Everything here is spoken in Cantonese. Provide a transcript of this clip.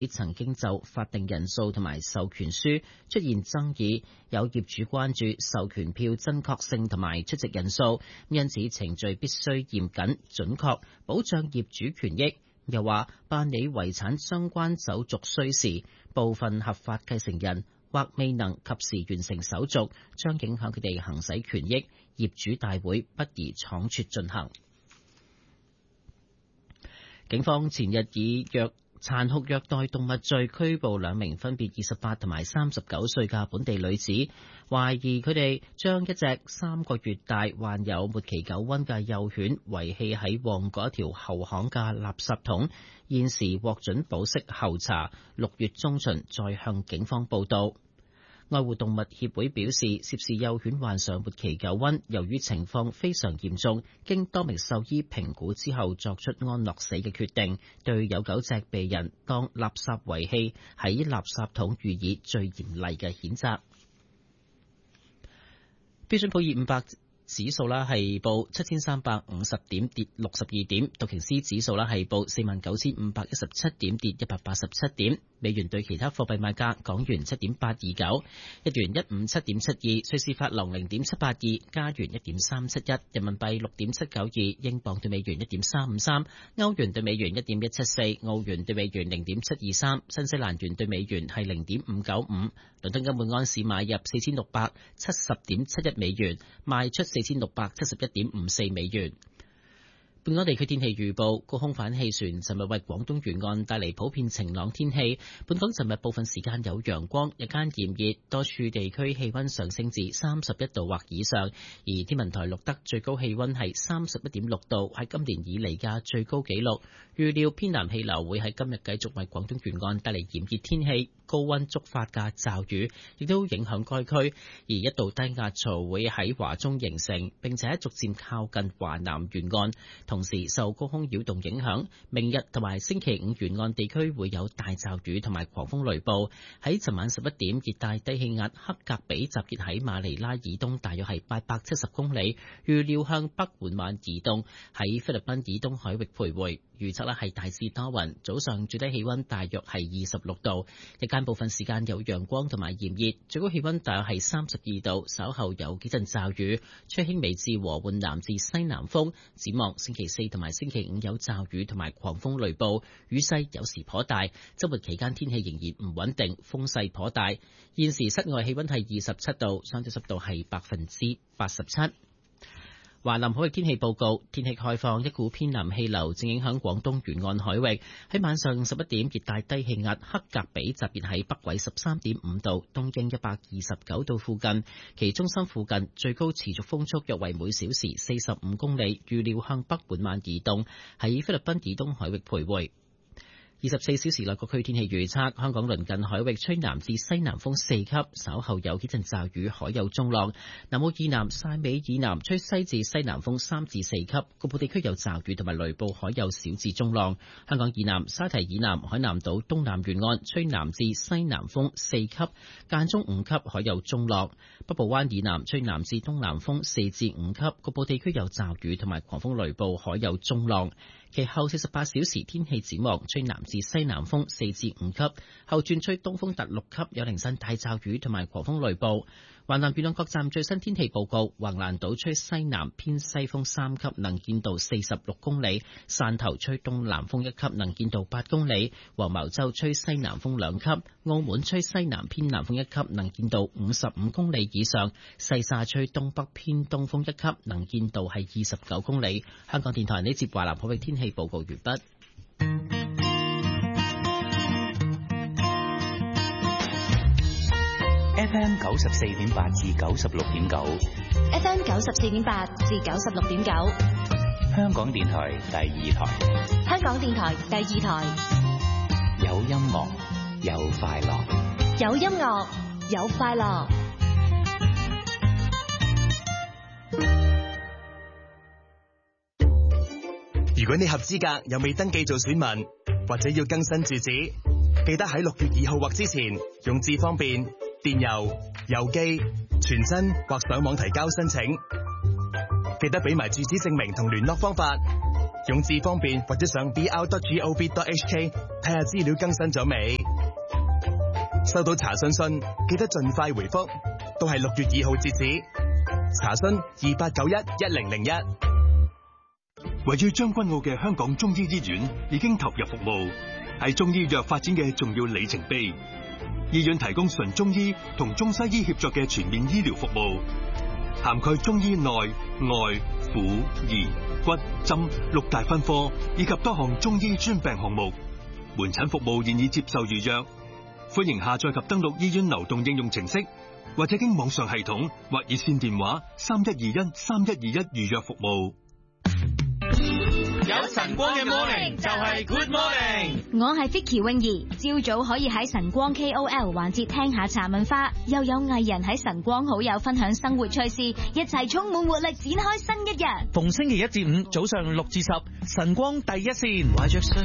曾經就法定人數同埋授權書出現爭議，有業主關注授權票真確性同埋出席人數，因此程序必須嚴謹準確，保障業主權益。又話辦理遺產相關手續需時，部分合法繼承人或未能及時完成手續，將影響佢哋行使權益。業主大會不宜倉促進行。警方前日以殘酷虐待動物罪拘捕2名分別28同埋39歲嘅本地女子，懷疑佢哋將一隻3個月大患有末期狗瘟嘅幼犬遺棄喺旺角一條後巷嘅垃圾桶，現時獲准保釋候查，6月中旬再向警方報到。愛護動物協會表示，涉事幼犬患上末期狗瘟，由於情況非常嚴重，經多名獸醫評估之後作出安樂死嘅決定，對有9隻被人當垃圾遺棄喺垃圾桶予以最嚴厲嘅譴責。標準普爾500指數啦係報7350點，跌62點；道瓊斯指數啦係報49517點，跌187點。美元對其他貨幣賣價：港元7.829，日元157.72，瑞士法郎0.782，加元1.371，人民幣6.792，英鎊對美元1.353，歐元對美元1.174，澳元對美元0.723，新西蘭元對美元係0.595。倫敦金每安士買入4670.71美元，賣出4671.54美元。本港地區天氣預報，高空反氣旋尋日為廣東沿岸帶嚟普遍晴朗天氣。本港尋日部分時間有陽光，日間炎熱，多處地區氣溫上升至31度或以上。而天文台錄得最高氣溫係31.6度，係今年以嚟嘅最高紀錄。預料偏南氣流會喺今日繼續為廣東沿岸帶嚟炎熱天氣，高溫觸發嘅驟雨亦都影響該區。而一道低壓槽會喺華中形成，並且逐漸靠近華南沿岸。同時受高空擾動影響，明日同埋星期五沿岸地區會有大驟雨同埋狂風雷暴。喺尋晚11點，熱帶低氣壓克格比集結喺馬尼拉以東大約係870公里，預料向北緩慢移動，喺菲律賓以東海域徘徊。預測係大致多雲，早上最低氣溫大約係26度，日間部分時間有陽光同埋炎熱，最高氣溫大約係32度，稍後有幾陣驟雨，吹輕微至和緩南至西南風。展望星期4同埋星期5有驟雨同埋狂風雷暴，雨勢有時頗大。周末期間天氣仍然唔穩定，風勢頗大。現時室外氣溫係27度，相對濕度係87%。華南海域天氣報告，天氣概況，一股偏南氣流正影響廣東沿岸海域。喺晚上11點，熱帶低氣壓克格比集結喺北緯13.5度、東經129度附近，其中心附近最高持續風速約為每小時45公里，預料向北緩慢移動，喺菲律賓以東海域徘徊。24小時內各區天氣預測，香港鄰近海域吹南至西南風4級，稍後有幾陣驟雨，海有中浪。南澳以南、汕尾以南吹西至西南風3至4級，局部地區有驟雨同埋雷暴，海有小至中浪。香港以南、沙堤以南、海南島東南沿岸吹南至西南風4級，間中5級，海有中浪。北部灣以南吹南至東南風4至5級，局部地區有驟雨同埋狂風雷暴，海有中浪。其後48小時天氣展望，吹南至西南風4至5級，後轉吹東風達6級，有零散大驟雨同埋狂風雷暴。華南沿岸各站最新天氣報告：橫瀾島吹西南偏西風3級，能見度46公里；汕頭吹東南風1級，能見度8公里；黃茅洲吹西南風2級；澳門吹西南偏南風1級，能見度55公里以上；西沙吹東北偏東風1級，能見度係29公里。香港電台呢節華南海域天氣報告完畢。 FM 94.8至96.9 ，FM 94.8至96.9， 香港電台第2台， 香港電台第2台， 有音樂，有快樂， 有音樂，有快樂。 如果你合資格又未登記做選民，或者要更新住址，記得喺6月2號或之前用智方便、電郵、郵寄、傳真或上網提交申請。記得俾埋住址證明同聯絡方法。 用智方便或者上 br.gov.hk 睇下資料更新咗未？收到查詢信記得盡快回覆，都係6月2號截止。查詢28911001。 位於將軍澳嘅香港中醫醫院已經投入服務，係中醫藥發展嘅重要里程碑。醫院提供純中醫同中西醫協作嘅全面醫療服務，涵蓋中醫內外婦兒骨針6大分科以及多項中醫專病項目。門診服務現已接受預約，歡迎下載及登錄醫院流動應用程式，或者經網上系統或熱線電話31213121預約服務。 有晨光嘅 morning 就係 good morning。 我係 Vicky 泳兒，朝早可以喺晨光 KOL 環節聽下茶文化，又有藝人喺晨光好友分享生活趣事，一齊充滿活力展開新一日。 逢星期1至5早上6至10，晨光第一線。